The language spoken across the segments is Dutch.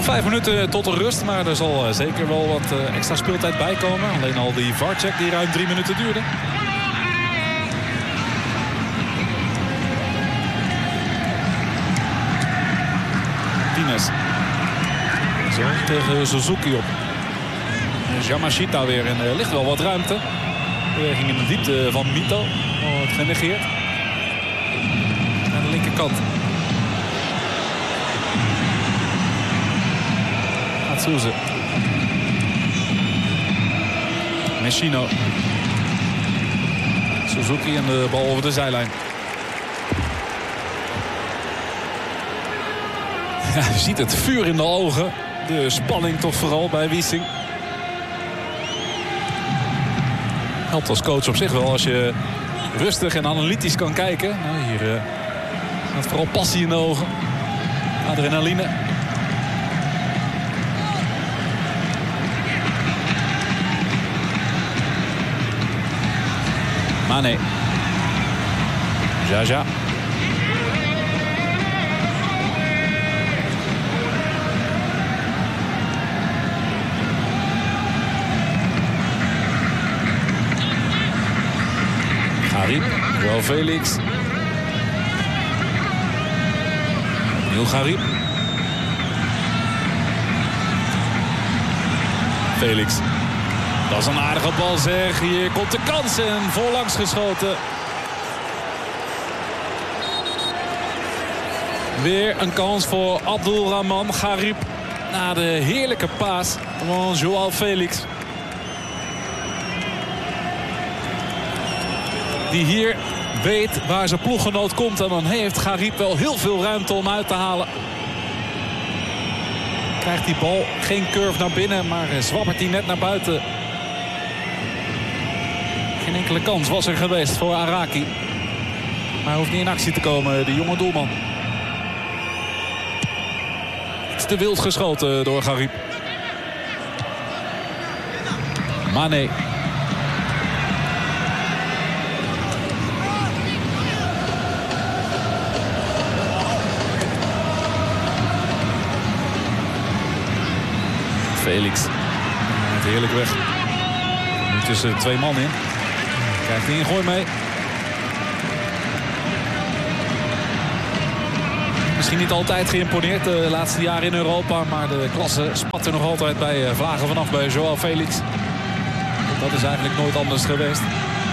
5 minuten tot de rust, maar er zal zeker wel wat extra speeltijd bij komen. Alleen al die VAR-check die ruim 3 minuten duurde. Martinez. Zo tegen Suzuki op. Yamashita weer en er ligt wel wat ruimte. Beweging in de diepte van Mito. Wordt genegeerd. Aan de linkerkant. Atsuze. Messino. Suzuki en de bal over de zijlijn. Ja, je ziet het vuur in de ogen. De spanning toch vooral bij Wiesing. Helpt als coach op zich wel als je rustig en analytisch kan kijken. Nou, hier gaat vooral passie in de ogen. Adrenaline. Mane. Jaja. Garib, wel Felix. Nieuw Garib. Felix. Dat is een aardige bal zeg. Hier komt de kans en voorlangs geschoten. Weer een kans voor Abdulrahman Garib. Na de heerlijke paas van Joao Felix. Die hier weet waar zijn ploeggenoot komt. En dan heeft Garib wel heel veel ruimte om uit te halen. Krijgt die bal geen curve naar binnen, maar zwabbert hij net naar buiten. Geen enkele kans was er geweest voor Araki. Maar hij hoeft niet in actie te komen, de jonge doelman. Iets te wild geschoten door Garib. Mane. Felix. Het heerlijk weg. Nu tussen 2 man in. Krijgt hij een gooi mee. Misschien niet altijd geïmponeerd de laatste jaren in Europa. Maar de klasse spat er nog altijd bij vlagen vanaf bij Joao Felix. Dat is eigenlijk nooit anders geweest.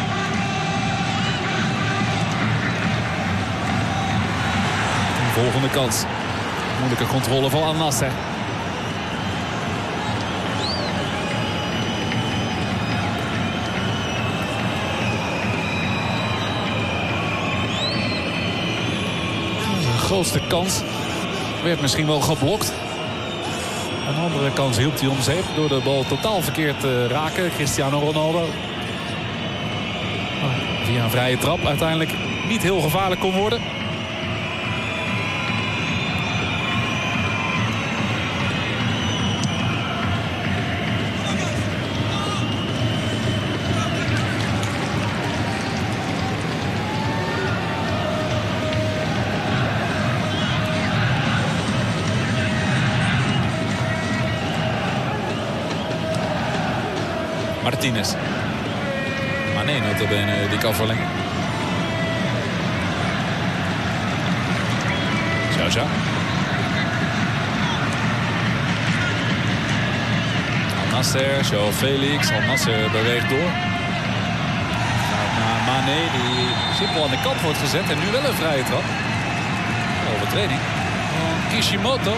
De volgende kans. Moeilijke controle van Al-Nassr. Grootste kans werd misschien wel geblokt. Een andere kans hielp hij om zeep door de bal totaal verkeerd te raken. Cristiano Ronaldo. Via een vrije trap uiteindelijk niet heel gevaarlijk kon worden. Martinez. Mane notabene die kan verlengen. Jaja. Al-Nassr, Joao Felix. Al-Nassr beweegt door. Gaat naar Mane die simpel aan de kant wordt gezet. En nu wel een vrije trap. Overtreding van Kishimoto.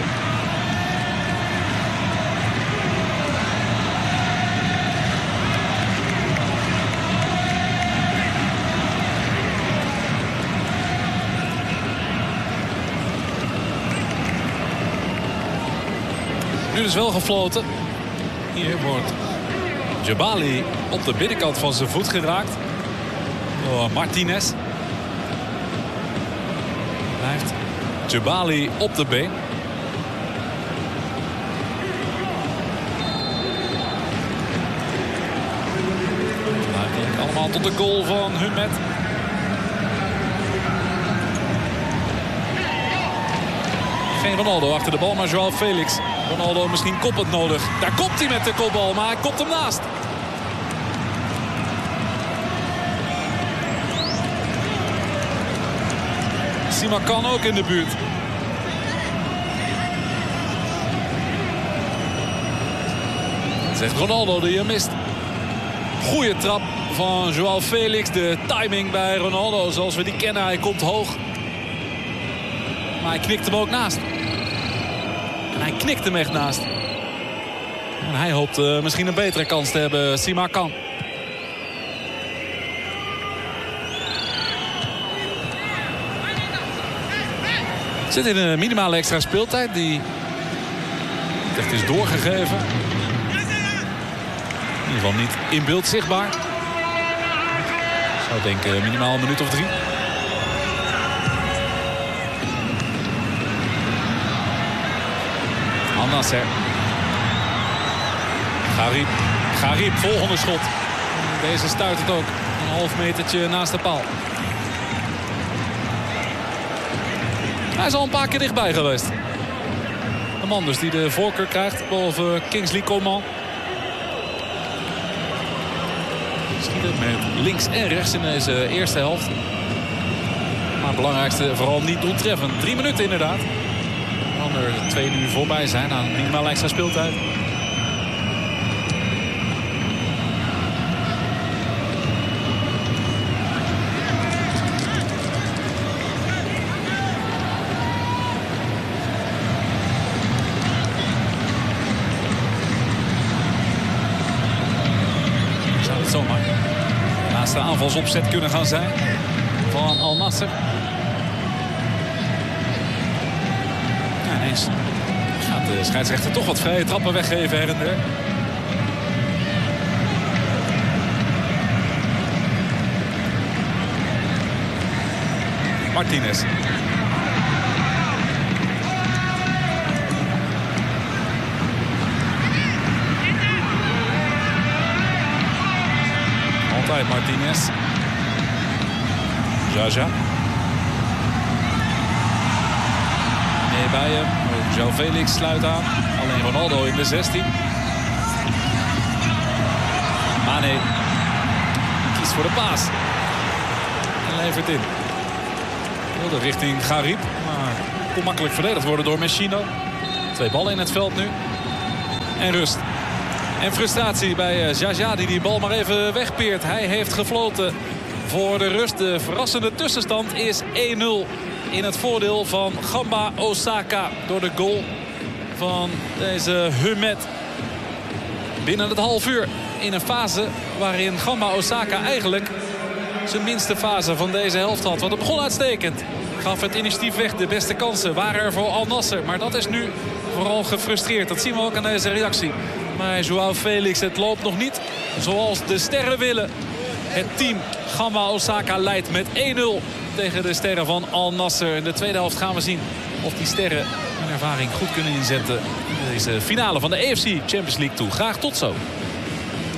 Nu is wel gefloten. Hier wordt Djibali op de binnenkant van zijn voet geraakt. Door Martinez. Blijft Djibali op de been. Uiteindelijk allemaal tot de goal van Humet. Geen Ronaldo achter de bal, maar Joao Felix. Ronaldo misschien koppend nodig. Daar komt hij met de kopbal, maar hij kopt hem naast. Simakan ook in de buurt. Zegt Ronaldo die je mist. Goeie trap van João Felix. De timing bij Ronaldo zoals we die kennen. Hij komt hoog. Maar hij knikt hem ook naast. En hij knikt hem echt naast. En hij hoopt misschien een betere kans te hebben. Simakan. Zit in een minimale extra speeltijd die echt is doorgegeven. In ieder geval niet in beeld zichtbaar. Ik zou denken minimaal een minuut of 3. Al Nassr. Gharib, volgende schot. Deze stuit het ook. Een half metertje naast de paal. Hij is al een paar keer dichtbij geweest. De man dus die de voorkeur krijgt boven Kingsley Coman. Schiet het met links en rechts in deze eerste helft. Maar het belangrijkste vooral niet doeltreffend. 3 minuten inderdaad. Dan er 2 uur voorbij zijn aan minimaal extra speeltijd. De aanvalsopzet kunnen gaan zijn van Al Nassr. Ja, ineens gaat de scheidsrechter toch wat vrije trappen weggeven her en der. Martinez. Martinez. Jaja. Nee, bij hem. João Felix sluit aan. Alleen Ronaldo in de 16. Mane kiest voor de paas. En levert in. Wilde richting Gharib. Maar kon makkelijk verdedigd worden door Messino. 2 ballen in het veld nu. En rust. En frustratie bij Jaja die bal maar even wegpeert. Hij heeft gefloten voor de rust. De verrassende tussenstand is 1-0 in het voordeel van Gamba Osaka. Door de goal van deze Humet. Binnen het half uur in een fase waarin Gamba Osaka eigenlijk zijn minste fase van deze helft had. Want het begon uitstekend. Gaf het initiatief weg. De beste kansen waren er voor Al Nassr. Maar dat is nu vooral gefrustreerd. Dat zien we ook aan deze reactie. Maar João Felix, het loopt nog niet zoals de sterren willen. Het team Gamba Osaka leidt met 1-0 tegen de sterren van Al Nassr. In de tweede helft gaan we zien of die sterren hun ervaring goed kunnen inzetten in deze finale van de AFC Champions League toe. Graag tot zo.